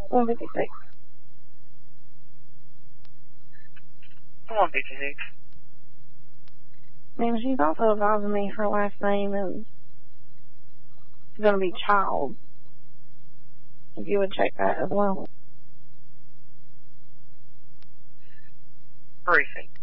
156. 156. Ma'am, she's also advising me her last name is going to be Child. If you would check that as well. Precinct.